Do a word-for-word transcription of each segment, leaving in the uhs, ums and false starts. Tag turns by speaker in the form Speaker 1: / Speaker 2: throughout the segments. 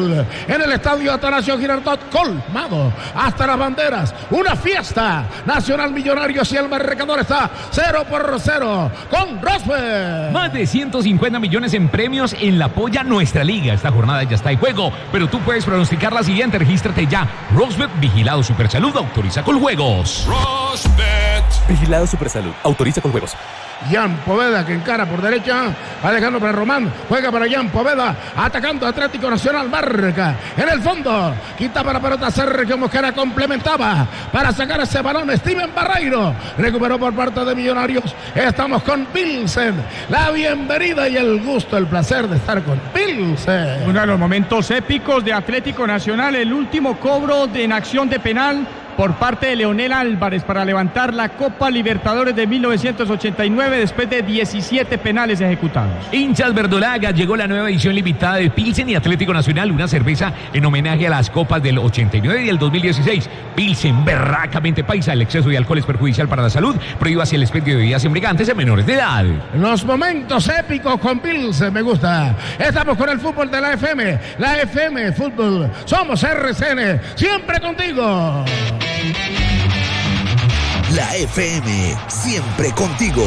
Speaker 1: Nacional, en el estadio Atanasio Girardot, colmado hasta las banderas, una fiesta. Nacional Millonarios y el marcador está cero por cero con Rosberg.
Speaker 2: Más de ciento cincuenta millones en premios en la polla nuestra liga. Esta jornada ya está en juego, pero tú puedes pronosticar la siguiente. Regístrate ya. Rosberg, vigilado Supersalud, autoriza con juegos.
Speaker 3: Rosberg, vigilado Supersalud, autoriza con juegos.
Speaker 1: Jan Poveda, que encara por derecha, va dejando para Román, juega para Jan Poveda, atacando Atlético Nacional, marca en el fondo, quita para pelota Sergio Mosquera, complementaba para sacar ese balón Steven Barreiro, recuperó por parte de Millonarios. Estamos con Pilsen, la bienvenida y el gusto, el placer de estar con Pilsen.
Speaker 4: Uno de los momentos épicos de Atlético Nacional, el último cobro de en acción de penal por parte de Leonel Álvarez para levantar la Copa Libertadores de mil novecientos ochenta y nueve después de diecisiete penales ejecutados.
Speaker 2: Hinchas verdolaga, llegó la nueva edición limitada de Pilsen y Atlético Nacional, una cerveza en homenaje a las copas del ochenta y nueve y el dos mil dieciséis. Pilsen, berracamente paisa, el exceso de alcohol es perjudicial para la salud, prohíbase el expendio de bebidas embriagantes a menores de edad.
Speaker 1: Los momentos épicos con Pilsen, me gusta. Estamos con el fútbol de la F M, la F M Fútbol, somos R C N, siempre contigo.
Speaker 5: La F M, siempre contigo.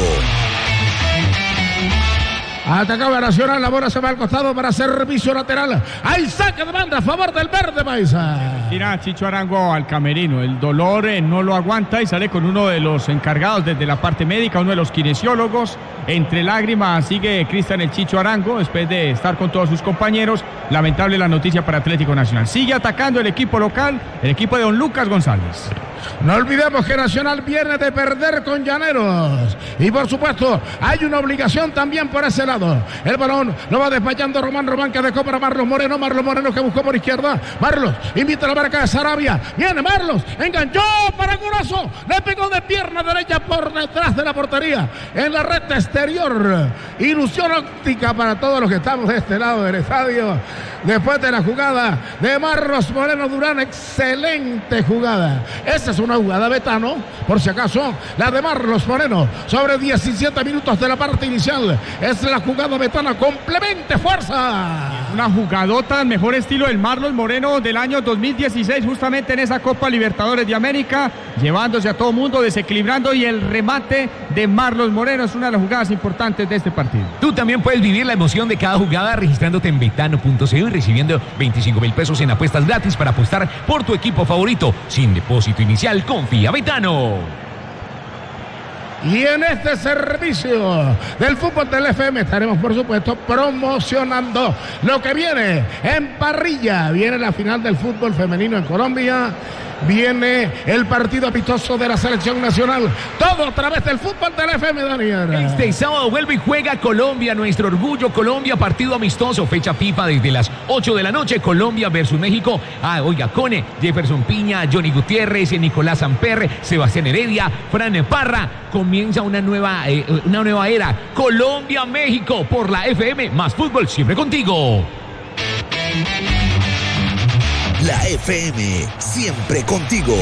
Speaker 1: Atacaba Nacional, la bola se va al costado para servicio lateral. Hay saque de banda a favor del verde paisa.
Speaker 4: Tira Chicho Arango al camerino. El dolor eh, no lo aguanta y sale con uno de los encargados desde la parte médica, uno de los kinesiólogos. Entre lágrimas sigue Cristian el Chicho Arango después de estar con todos sus compañeros. Lamentable la noticia para Atlético Nacional. Sigue atacando el equipo local, el equipo de don Lucas González.
Speaker 1: No olvidemos que Nacional viene de perder con Llaneros. Y por supuesto, hay una obligación también por ese lado. El balón lo va despachando Román Román, que dejó para Marlos Moreno. Marlos Moreno que buscó por izquierda. Marlos invita a la marca de Sarabia. Viene Marlos, enganchó para Golazo. Le pegó de pierna derecha por detrás de la portería. En la recta exterior. Ilusión óptica para todos los que estamos de este lado del estadio. Después de la jugada de Marlos Moreno Durán, excelente jugada. Esa es una jugada, Betano, por si acaso, la de Marlos Moreno, sobre diecisiete minutos de la parte inicial. Es la jugada Betana, complemente fuerza.
Speaker 4: Una jugadota al mejor estilo del Marlos Moreno del año dos mil dieciséis, justamente en esa Copa Libertadores de América, llevándose a todo mundo, desequilibrando, y el remate de Marlos Moreno es una de las jugadas importantes de este partido.
Speaker 2: Tú también puedes vivir la emoción de cada jugada registrándote en betano punto co y recibiendo veinticinco mil pesos en apuestas gratis para apostar por tu equipo favorito. Sin depósito inicial, confía Betano.
Speaker 1: Y en este servicio del fútbol del F M estaremos, por supuesto, promocionando lo que viene en parrilla. Viene la final del fútbol femenino en Colombia. Viene el partido amistoso de la selección nacional. Todo a través del fútbol del F M, Daniel.
Speaker 2: Este sábado vuelve y juega Colombia, nuestro orgullo. Colombia, partido amistoso, fecha FIFA desde las ocho de la noche. Colombia versus México. Ah, oiga, Cone, Jefferson Piña, Johnny Gutiérrez, Nicolás Samper, Sebastián Heredia, Fran Parra. Comienza una nueva, eh, una nueva era. Colombia, México, por la F M. Más fútbol, siempre contigo.
Speaker 5: La F M, siempre contigo.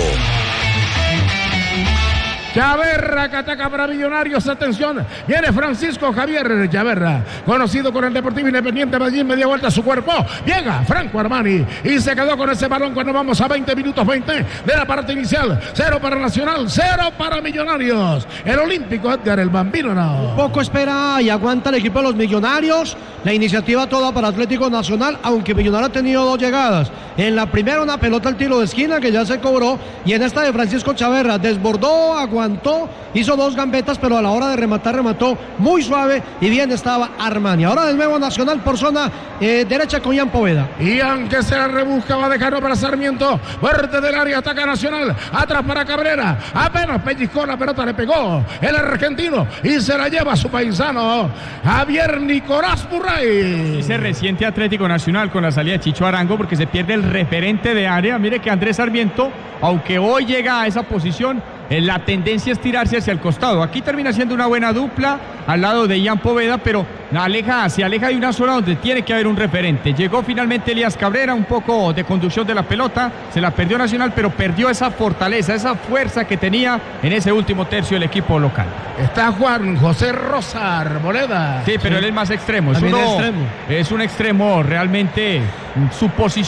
Speaker 1: Chaverra que ataca para Millonarios, atención, viene Francisco Javier Chaverra, conocido con el Deportivo Independiente Medellín, media vuelta a su cuerpo, llega Franco Armani y se quedó con ese balón cuando vamos a veinte minutos veinte de la parte inicial. Cero para Nacional, cero para Millonarios. El olímpico Edgar el Bambino no.
Speaker 6: Poco espera y aguanta el equipo de los Millonarios. La iniciativa toda para Atlético Nacional, aunque Millonario ha tenido dos llegadas. En la primera una pelota al tiro de esquina que ya se cobró, y en esta de Francisco Chaverra desbordó, aguantó, hizo dos gambetas, pero a la hora de rematar remató muy suave y bien estaba Armani. Ahora de nuevo Nacional por zona eh, derecha con Jan Poveda.
Speaker 1: Ian que se la rebusca, va a dejarlo para Sarmiento, fuerte del área, ataca Nacional, atrás para Cabrera, apenas pellizcó la pelota, le pegó el argentino y se la lleva a su paisano Javier Nicolás Burray.
Speaker 4: Y se resiente Atlético Nacional con la salida de Chicho Arango porque se pierde el referente de área. Mire que Andrés Sarmiento, aunque hoy llega a esa posición, la tendencia es tirarse hacia el costado. Aquí termina siendo una buena dupla al lado de Jan Poveda, pero aleja, se aleja de una zona donde tiene que haber un referente. Llegó finalmente Elías Cabrera, un poco de conducción de la pelota, se la perdió Nacional, pero perdió esa fortaleza, esa fuerza que tenía en ese último tercio el equipo local.
Speaker 1: Está Juan José Rosa Arboleda.
Speaker 4: Sí, pero sí, él es más extremo. Es, uno, extremo. Es un extremo realmente, su posición